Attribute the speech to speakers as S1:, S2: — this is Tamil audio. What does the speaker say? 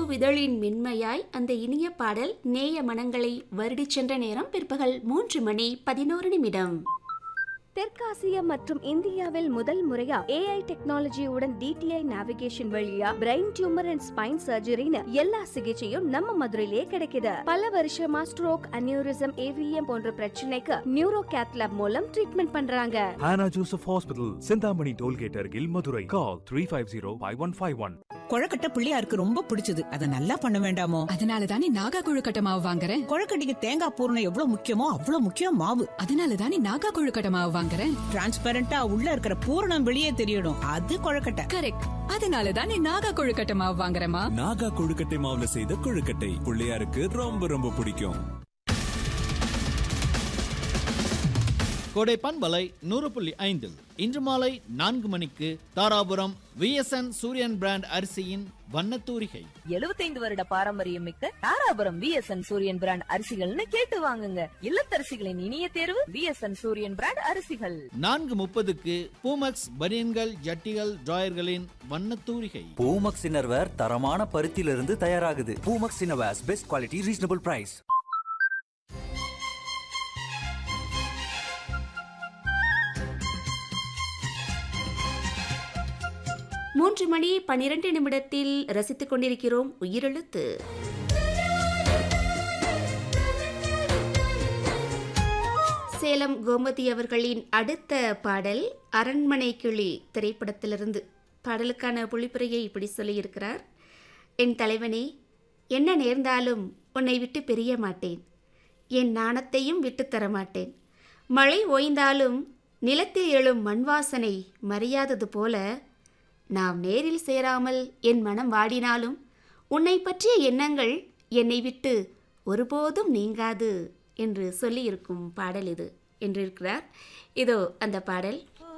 S1: பூவிதழின் மென்மையாய் அந்த இனிய பாடல் நேய மனங்களை வருடிச் சென்ற நேரம் பிற்பகல் 3:11.
S2: தெற்காசிய மற்றும் இந்தியாவில் முதல் முறையா AI டெக்னாலஜியுடன் DTI நேவிகேஷன் வழியா பிரெயின் டியூமர் அண்ட் ஸ்பைன் சர்ஜரின்னு எல்லா சிகிச்சையும் நம்ம மதுரையிலே கிடைக்குது. பல வருஷமா ஸ்ட்ரோக், அனியூரிசம், AVM போன்ற பிரச்சனைக்கு நியூரோ கேத்லாப் மூலம் ட்ரீட்மெண்ட் பண்றாங்க.
S3: Hannah Joseph Hospital, Sindhamani Tollgate அருகில் மதுரை. Call 350-5151.
S4: கொழக்கட்டை பிள்ளையாருக்கு ரொம்ப பிடிச்சது. அதை நல்லா பண்ண வேண்டாமோ?
S5: அதனால தானே நாகா கொழுக்கட்டை மாவு வாங்குறேன்.
S4: கொழக்கட்டைக்கு தேங்காய் பூரணம் எவ்வளவு முக்கியமோ அவ்வளவு முக்கியம் மாவு.
S5: அதனால தானே நாகா கொழுக்கட்டை மாவு வாங்குறேன்.
S4: டிரான்ஸ்பரண்டா உள்ள இருக்கிற பூரணம் வெளியே தெரியணும். அது கொழக்கட்டை.
S5: கரெக்ட். அதனால தானே நாகா கொழுக்கட்டை மாவு வாங்குறேமா.
S6: நாகா கொழுக்கட்டை மாவுல செய்த கொழுக்கட்டை பிள்ளையாருக்கு ரொம்ப ரொம்ப பிடிக்கும்.
S7: கோடைப்பான் வலை 100.5 இன்று மாலை 4 மணிக்கு தாராபுரம் VSN சூரியன் பிராண்ட் அரிசியின் வண்ணத்தூரிகை.
S8: 75 வருட பாரம்பரியம் மிக்க தாராபுரம் VSN சூரியன் பிராண்ட் அரிசிகள்னு கேட்டு வாங்குங்க. இல்லத்தரசிகளின் இனிய தேர்வு VSN சூரியன் பிராண்ட் அரிசிகள்.
S7: 4:30க்கு பூமக்ஸ் பனியன்கள், ஜட்டிகள், டிராயர்களின் வண்ணத்தூரிகை.
S9: பூமக்ஸ் இன்னர்வேர் தரமான பருத்தியிலிருந்து தயாராகுது. Poomex innerwears best quality, reasonable price.
S1: 3:12 ரசித்துக் கொண்டிருக்கிறோம் உயிரெழுத்து. சேலம் கோமதி அவர்களின் அடுத்த பாடல் அரண்மனை கிளி திரைப்படத்திலிருந்து. பாடலுக்கான பொழிப்புரையை இப்படி சொல்லியிருக்கிறார். என் தலைவனே, என்ன நேர்ந்தாலும் உன்னை விட்டு பிரிய மாட்டேன். என் நாணத்தையும் விட்டு தரமாட்டேன். மழை ஓய்ந்தாலும் நிலத்தில் எழும் மண்வாசனை மறையாதது போல நாம் நேரில் சேராமல் என் மனம் வாடினாலும் உன்னை பற்றிய எண்ணங்கள் என்னை விட்டு ஒருபோதும் நீங்காது என்று சொல்லியிருக்கும் பாடல் இது என்றிருக்கிறார். இதோ அந்த பாடல்.